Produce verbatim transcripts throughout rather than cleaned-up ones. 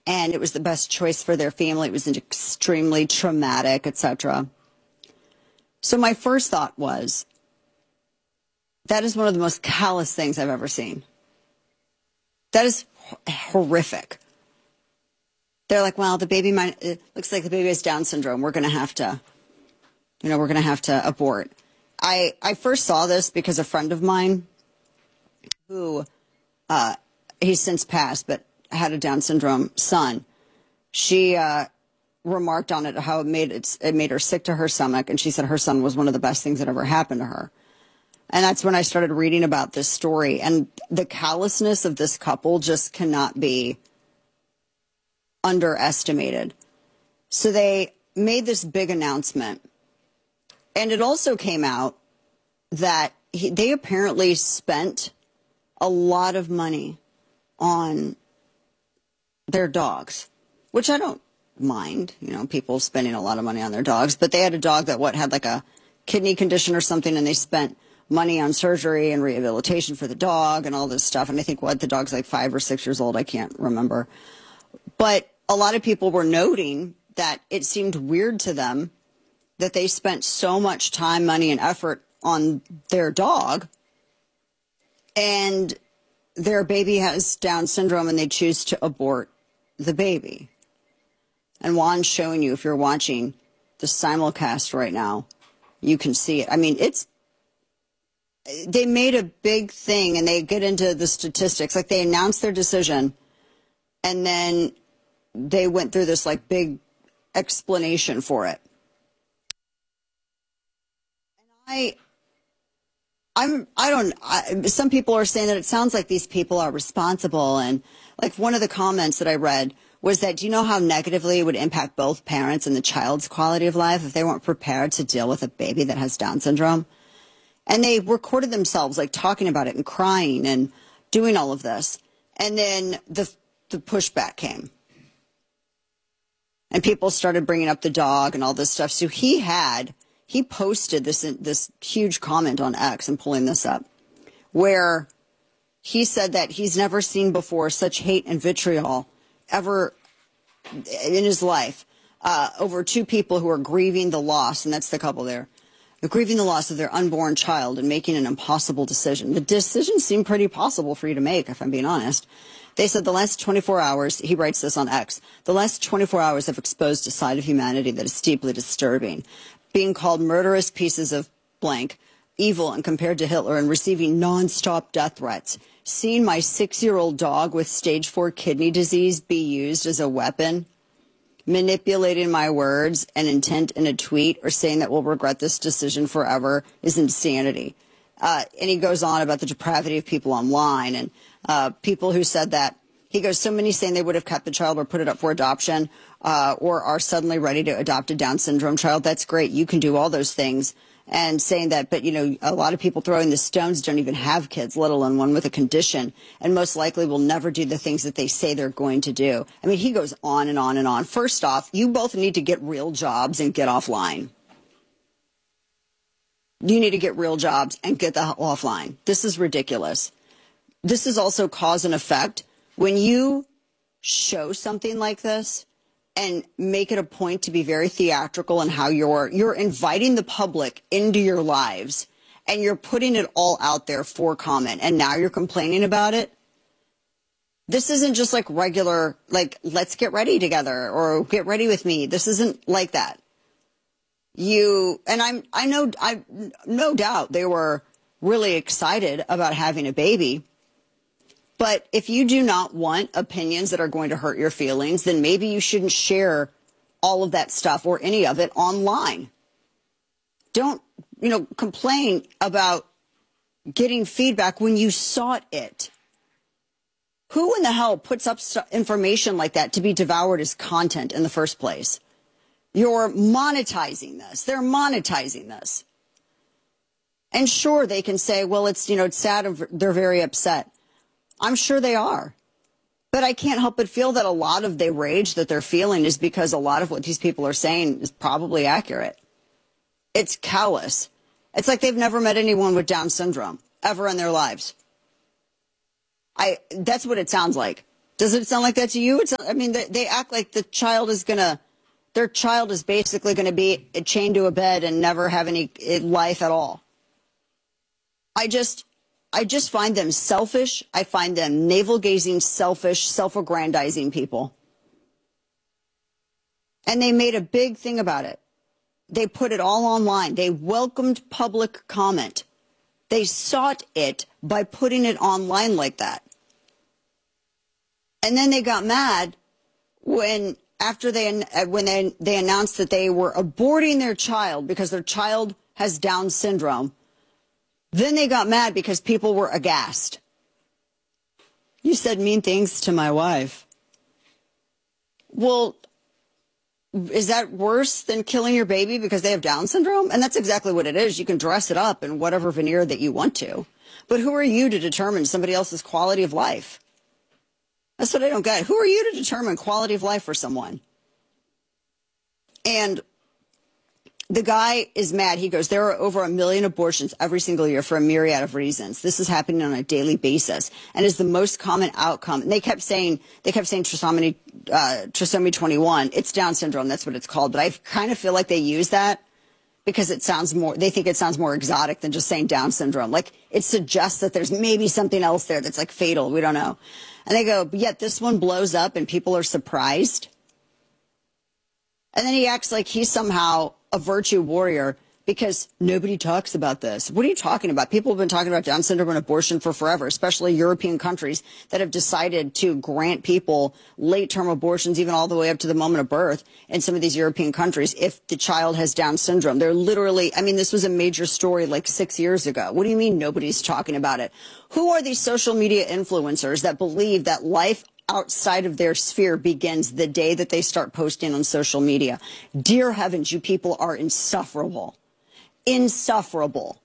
and it was the best choice for their family. It was extremely traumatic, et cetera. So my first thought was, that is one of the most callous things I've ever seen. That is horrific. They're like, well, the baby might, it looks like the baby has Down syndrome. We're going to have to, you know, we're going to have to abort. I, I first saw this because a friend of mine who, uh, he's since passed, but had a Down syndrome son, she uh, remarked on it, how it made, it, it made her sick to her stomach. And she said her son was one of the best things that ever happened to her. And that's when I started reading about this story. And the callousness of this couple just cannot be underestimated. So they made this big announcement. And it also came out that he, they apparently spent a lot of money on their dogs, which I don't mind, you know, people spending a lot of money on their dogs. But they had a dog that, what, had like a kidney condition or something, and they spent money on surgery and rehabilitation for the dog and all this stuff. And I think, what, the dog's like five or six years old. I can't remember. But a lot of people were noting that it seemed weird to them that they spent so much time, money, and effort on their dog, and their baby has Down syndrome, and they choose to abort the baby. And Juan's showing you, if you're watching the simulcast right now, you can see it. I mean, it's, they made a big thing, and they get into the statistics. Like, they announced their decision, and then they went through this like big explanation for it. And I, I'm, I don't, I, some people are saying that it sounds like these people are responsible. And like, one of the comments that I read was that, do you know how negatively it would impact both parents and the child's quality of life if they weren't prepared to deal with a baby that has Down syndrome? And they recorded themselves like talking about it and crying and doing all of this. And then the, the pushback came. And people started bringing up the dog and all this stuff. So he had, he posted this, this huge comment on X, and pulling this up, where he said that he's never seen before such hate and vitriol ever in his life uh, over two people who are grieving the loss, and that's the couple there, they're grieving the loss of their unborn child and making an impossible decision. The decision seemed pretty possible for you to make, if I'm being honest. They said the last twenty-four hours, he writes this on X, the last twenty-four hours have exposed a side of humanity that is deeply disturbing. Being called murderous pieces of blank, evil and compared to Hitler, and receiving nonstop death threats. Seeing my six-year-old dog with stage four kidney disease be used as a weapon. Manipulating my words and intent in a tweet, or saying that we'll regret this decision forever, is insanity. Uh, and he goes on about the depravity of people online, and uh, people who said that. He goes, so many saying they would have kept the child or put it up for adoption, uh, or are suddenly ready to adopt a Down syndrome child. That's great. You can do all those things. And saying that, but, you know, a lot of people throwing the stones don't even have kids, let alone one with a condition, and most likely will never do the things that they say they're going to do. I mean, he goes on and on and on. First off, you both need to get real jobs and get offline. You need to get real jobs and get the hell offline. This is ridiculous. This is also cause and effect. When you show something like this and make it a point to be very theatrical in how you're you're inviting the public into your lives, and you're putting it all out there for comment, and now you're complaining about it. This isn't just like regular, like, let's get ready together or get ready with me. This isn't like that. You, and I'm, I know, I, no doubt they were really excited about having a baby. But if you do not want opinions that are going to hurt your feelings, then maybe you shouldn't share all of that stuff or any of it online. Don't, you know, complain about getting feedback when you sought it. Who in the hell puts up information like that to be devoured as content in the first place? You're monetizing this. They're monetizing this. And sure, they can say, well, it's, you know, it's sad and they're very upset. I'm sure they are. But I can't help but feel that a lot of the rage that they're feeling is because a lot of what these people are saying is probably accurate. It's callous. It's like they've never met anyone with Down syndrome ever in their lives. I, that's what it sounds like. Does it sound like that to you? It's, I mean, they, they act like the child is going to, their child is basically going to be chained to a bed and never have any life at all. I just, I just find them selfish. I find them navel-gazing, selfish, self-aggrandizing people. And they made a big thing about it. They put it all online. They welcomed public comment. They sought it by putting it online like that. And then they got mad when, after they, when they, they announced that they were aborting their child because their child has Down syndrome. Then they got mad because people were aghast. You said mean things to my wife. Well, is that worse than killing your baby because they have Down syndrome? And that's exactly what it is. You can dress it up in whatever veneer that you want to. But who are you to determine somebody else's quality of life? That's what I don't get. Who are you to determine quality of life for someone? And the guy is mad. He goes, there are over a million abortions every single year for a myriad of reasons. This is happening on a daily basis and is the most common outcome. And they kept saying, they kept saying trisomy, uh, trisomy twenty-one. It's Down syndrome. That's what it's called. But I kind of feel like they use that because it sounds more, they think it sounds more exotic than just saying Down syndrome. Like it suggests that there's maybe something else there that's like fatal. We don't know. And they go, but yet this one blows up and people are surprised. And then he acts like he's somehow a virtue warrior because nobody talks about this. What are you talking about? People have been talking about Down syndrome and abortion for forever, especially European countries that have decided to grant people late-term abortions, even all the way up to the moment of birth in some of these European countries, if the child has Down syndrome. They're literally, I mean, this was a major story like six years ago. What do you mean nobody's talking about it? Who are these social media influencers that believe that life outside of their sphere begins the day that they start posting on social media? Dear heavens, you people are insufferable. Insufferable.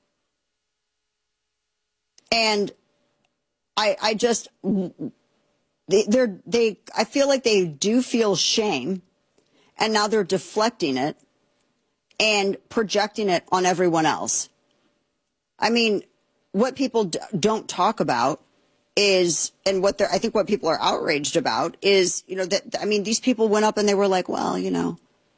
And I, I just, they, they're, they, I feel like they do feel shame, and now they're deflecting it and projecting it on everyone else. I mean, what people d- don't talk about is, and what they're, I think what people are outraged about is, you know, that, I mean, these people went up and they were like, well, you know,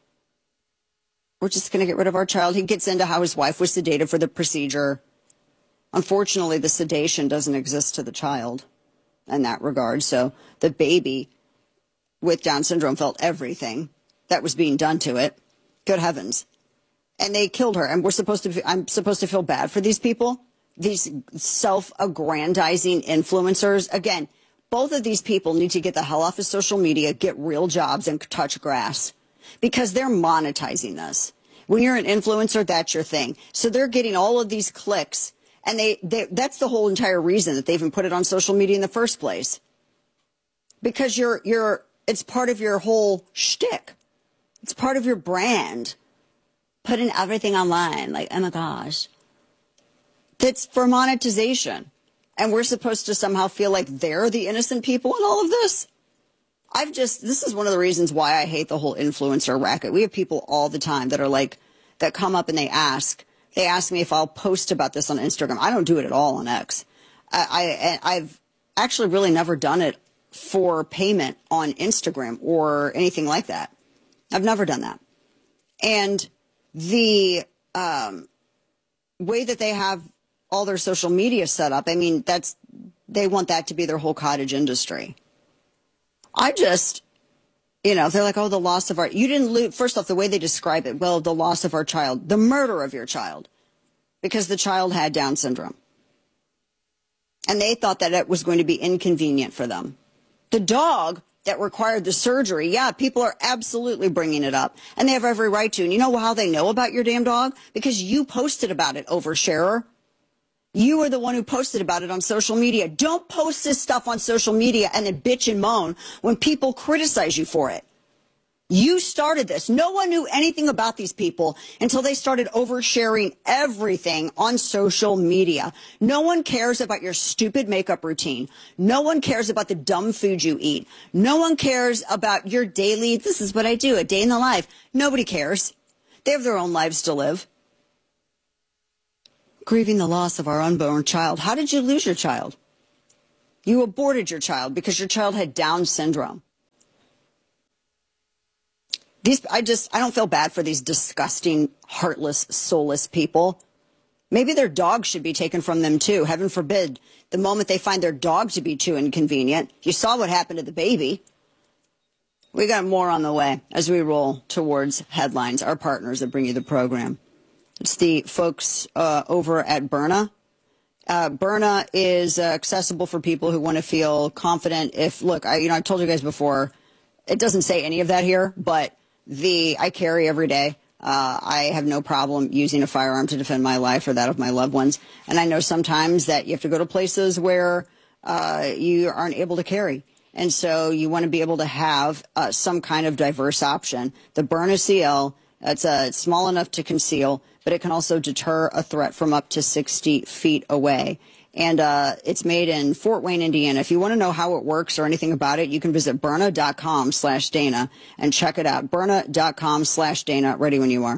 we're just going to get rid of our child. He gets into how his wife was sedated for the procedure. Unfortunately, the sedation doesn't exist to the child in that regard. So the baby with Down syndrome felt everything that was being done to it. Good heavens. And they killed her. And we're supposed to, I'm supposed to feel bad for these people, these self-aggrandizing influencers. Again, both of these people need to get the hell off of social media, get real jobs, and touch grass. Because they're monetizing this. When you're an influencer, that's your thing. So they're getting all of these clicks, and they, they that's the whole entire reason that they even put it on social media in the first place. Because you're you're it's part of your whole shtick. It's part of your brand. Putting everything online, like, oh my gosh. That's for monetization. And we're supposed to somehow feel like they're the innocent people in all of this? I've just, this is one of the reasons why I hate the whole influencer racket. We have people all the time that are like, that come up and they ask, they ask me if I'll post about this on Instagram. I don't do it at all on X. I, I, I've actually really never done it for payment on Instagram or anything like that. I've never done that. And the um, way that they have all their social media set up, I mean, that's, they want that to be their whole cottage industry. I just, you know, they're like, oh, the loss of our, you didn't lose, first off, the way they describe it, well, the loss of our child, the murder of your child, because the child had Down syndrome. And they thought that it was going to be inconvenient for them. The dog that required the surgery, yeah, people are absolutely bringing it up, and they have every right to. And you know how they know about your damn dog? Because you posted about it, oversharer. You were the one who posted about it on social media. Don't post this stuff on social media and then bitch and moan when people criticize you for it. You started this. No one knew anything about these people until they started oversharing everything on social media. No one cares about your stupid makeup routine. No one cares about the dumb food you eat. No one cares about your daily, this is what I do, a day in the life. Nobody cares. They have their own lives to live. Grieving the loss of our unborn child. How did you lose your child? You aborted your child because your child had Down syndrome. These, I just, I don't feel bad for these disgusting, heartless, soulless people. Maybe their dog should be taken from them too. Heaven forbid, the moment they find their dog to be too inconvenient. You saw what happened to the baby. We got more on the way as we roll towards headlines, our partners that bring you the program. It's the folks uh, over at Byrna. Uh, Byrna is uh, accessible for people who want to feel confident. If, look, I, you know, I told you guys before, it doesn't say any of that here, but the I carry every day. Uh, I have no problem using a firearm to defend my life or that of my loved ones. And I know sometimes that you have to go to places where uh, you aren't able to carry. And so you want to be able to have uh, some kind of diverse option. The Byrna C L, it's, uh, it's small enough to conceal, but it can also deter a threat from up to sixty feet away. And uh, it's made in Fort Wayne, Indiana. If you want to know how it works or anything about it, you can visit Byrna.com slash Dana and check it out. Byrna.com slash Dana. Ready when you are.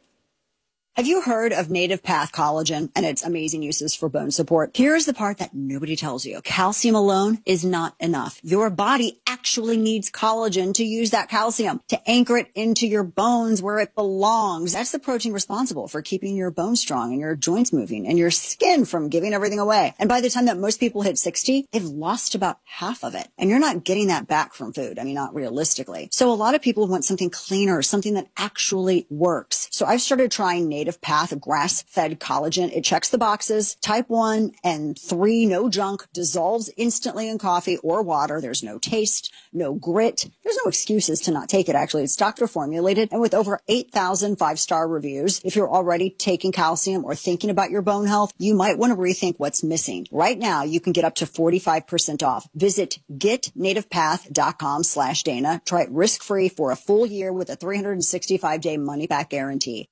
Have you heard of Native Path Collagen and its amazing uses for bone support? Here's the part that nobody tells you. Calcium alone is not enough. Your body actually needs collagen to use that calcium, to anchor it into your bones where it belongs. That's the protein responsible for keeping your bones strong and your joints moving and your skin from giving everything away. And by the time that most people hit sixty, they've lost about half of it. And you're not getting that back from food. I mean, not realistically. So a lot of people want something cleaner, something that actually works. So I've started trying Native Native Path grass-fed collagen. It checks the boxes. Type one and three, no junk, dissolves instantly in coffee or water. There's no taste, no grit. There's no excuses to not take it, actually. It's doctor formulated and with over eight thousand five-star reviews. If you're already taking calcium or thinking about your bone health, you might want to rethink what's missing. Right now, you can get up to forty-five percent off. Visit getnativepath.com slash Dana. Try it risk-free for a full year with a three hundred sixty-five day money-back guarantee.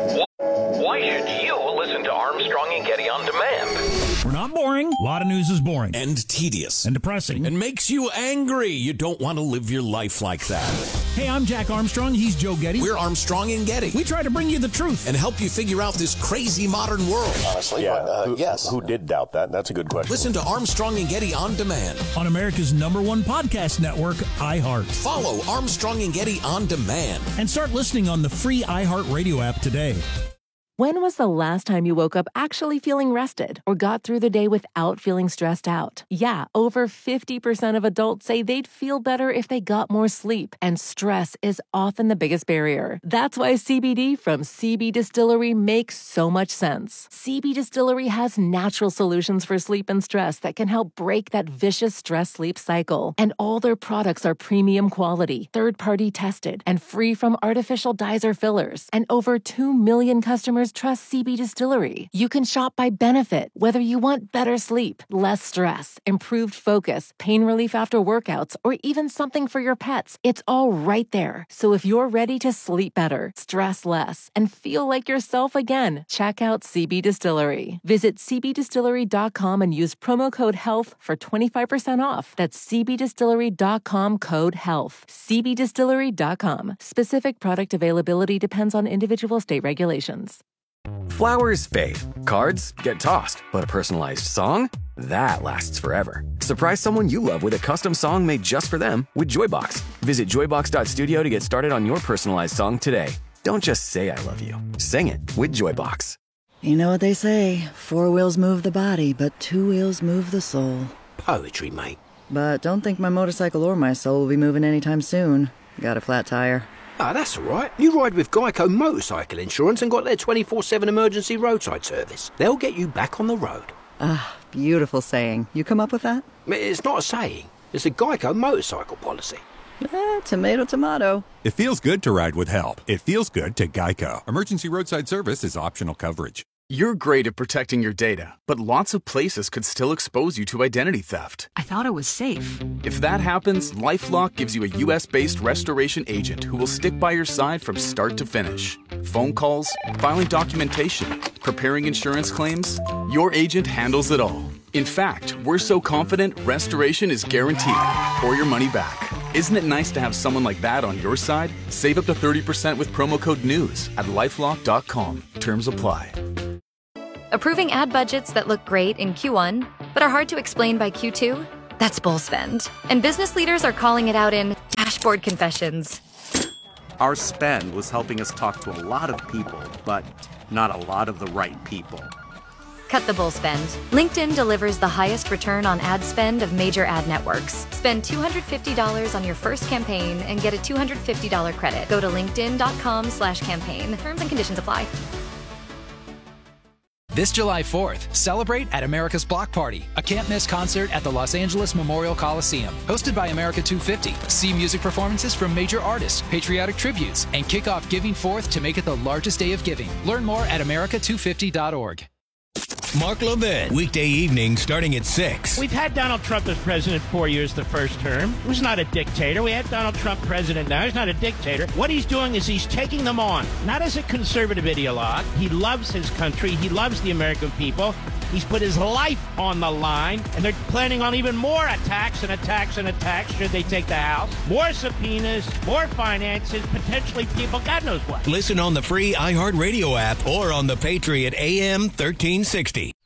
Why should you listen to Armstrong and Getty on demand? We're not boring. A lot of news is boring. And tedious. And depressing. And makes you angry. You don't want to live your life like that. Hey, I'm Jack Armstrong. He's Joe Getty. We're Armstrong and Getty. We try to bring you the truth. And help you figure out this crazy modern world. Honestly, yeah, but, uh, who, yes. Who did doubt that? That's a good question. Listen to Armstrong and Getty on demand. On America's number one podcast network, iHeart. Follow Armstrong and Getty on demand. And start listening on the free iHeart Radio app today. When was the last time you woke up actually feeling rested or got through the day without feeling stressed out? Yeah, over fifty percent of adults say they'd feel better if they got more sleep, and stress is often the biggest barrier. That's why C B D from C B Distillery makes so much sense. C B Distillery has natural solutions for sleep and stress that can help break that vicious stress-sleep cycle. And all their products are premium quality, third-party tested, and free from artificial dyes or fillers. And over two million customers trust C B Distillery. You can shop by benefit, whether you want better sleep, less stress, improved focus, pain relief after workouts, or even something for your pets. It's all right there. So if you're ready to sleep better, stress less, and feel like yourself again, check out C B Distillery. Visit c b distillery dot com and use promo code HEALTH for twenty-five percent off. That's c b distillery dot com code HEALTH. c b distillery dot com. Specific product availability depends on individual state regulations. Flowers fade, cards get tossed, but a personalized song? That lasts forever. Surprise someone you love with a custom song made just for them with Joybox. Visit joybox dot studio to get started on your personalized song today. Don't just say I love you. Sing it with Joybox. You know what they say, four wheels move the body, but two wheels move the soul. Poetry, mate. But don't think my motorcycle or my soul will be moving anytime soon. Got a flat tire. Ah, that's all right. You ride with Geico Motorcycle Insurance and got their twenty-four seven emergency roadside service. They'll get you back on the road. Ah, beautiful saying. You come up with that? It's not a saying. It's a Geico motorcycle policy. Eh, tomato, tomato. It feels good to ride with help. It feels good to Geico. Emergency roadside service is optional coverage. You're great at protecting your data, but lots of places could still expose you to identity theft. I thought it was safe. If that happens, LifeLock gives you a U S-based restoration agent who will stick by your side from start to finish. Phone calls, filing documentation, preparing insurance claims, your agent handles it all. In fact, we're so confident restoration is guaranteed or your money back. Isn't it nice to have someone like that on your side? Save up to thirty percent with promo code NEWS at lifelock dot com. Terms apply. Approving ad budgets that look great in Q one, but are hard to explain by Q two? That's bull spend. And business leaders are calling it out in dashboard confessions. Our spend was helping us talk to a lot of people, but not a lot of the right people. Cut the bull spend. LinkedIn delivers the highest return on ad spend of major ad networks. Spend two hundred fifty dollars on your first campaign and get a two hundred fifty dollars credit. Go to linkedin.com slash campaign. Terms and conditions apply. This July fourth, celebrate at America's Block Party, a can't-miss concert at the Los Angeles Memorial Coliseum. Hosted by America two fifty, see music performances from major artists, patriotic tributes, and kick off Giving Fourth to make it the largest day of giving. Learn more at america two fifty dot org. Mark Levin, weekday evening starting at six. We've had Donald Trump as president four years the first term. He was not a dictator. We had Donald Trump president now. He's not a dictator. What he's doing is he's taking them on, not as a conservative ideologue. He loves his country. He loves the American people. He's put his life on the line, and they're planning on even more attacks and attacks and attacks should they take the House. More subpoenas, more finances, potentially people, God knows what. Listen on the free iHeartRadio app or on the Patriot A M thirteen sixty.